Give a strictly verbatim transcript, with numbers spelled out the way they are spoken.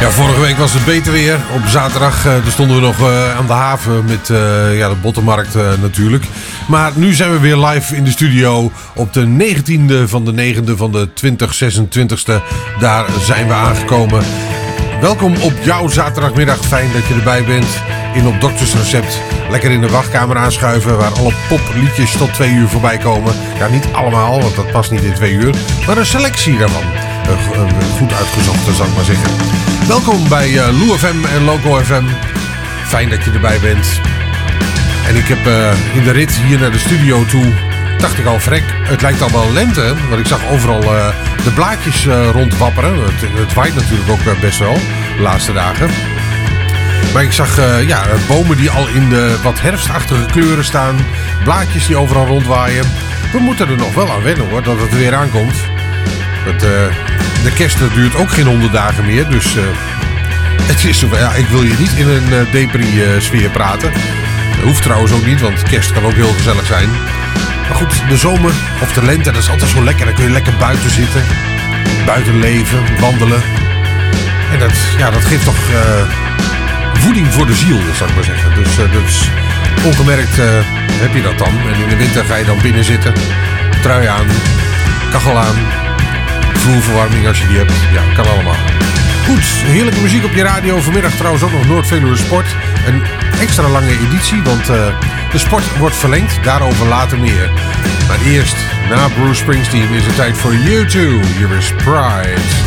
Ja, vorige week was het beter weer. Op zaterdag uh, stonden we nog uh, aan de haven met uh, ja, de Bottenmarkt uh, natuurlijk. Maar nu zijn we weer live in de studio op de negentiende van de negende van de twintig zesentwintigste. Daar zijn we aangekomen. Welkom op jouw zaterdagmiddag. Fijn dat je erbij bent. In op Dokters Recept. Lekker in de wachtkamer aanschuiven waar alle popliedjes tot twee uur voorbij komen. Ja, niet allemaal, want dat past niet in twee uur. Maar een selectie daarvan. Uh, uh, goed uitgezocht, zal ik maar zeggen. Welkom bij uh, Lou F M en Loco F M. Fijn dat je erbij bent. En ik heb uh, in de rit hier naar de studio toe, dacht ik al, vrek, het lijkt al wel lente. Want ik zag overal uh, de blaadjes uh, rondwapperen. Het, het waait natuurlijk ook uh, best wel, de laatste dagen. Maar ik zag uh, ja, bomen die al in de wat herfstachtige kleuren staan. Blaadjes die overal rondwaaien. We moeten er nog wel aan wennen hoor, dat het er weer aankomt. Het, uh, de kerst duurt ook geen honderd dagen meer. Dus uh, het is, ja, ik wil je niet in een uh, depri-sfeer praten. Dat hoeft trouwens ook niet, want kerst kan ook heel gezellig zijn. Maar goed, de zomer of de lente, dat is altijd zo lekker. Dan kun je lekker buiten zitten. Buiten leven, wandelen. En dat, ja, dat geeft toch uh, voeding voor de ziel, zou ik maar zeggen. Dus, uh, dus ongemerkt uh, heb je dat dan. En in de winter ga je dan binnen zitten. Trui aan, kachel aan. Vloerverwarming als je die hebt. Ja, kan allemaal. Goed, heerlijke muziek op je radio. Vanmiddag trouwens ook nog Noord-Veluwe Sport. Een extra lange editie, want uh, de sport wordt verlengd. Daarover later meer. Maar eerst, na Bruce Springsteen, is het tijd voor U twee. Hier is Pride.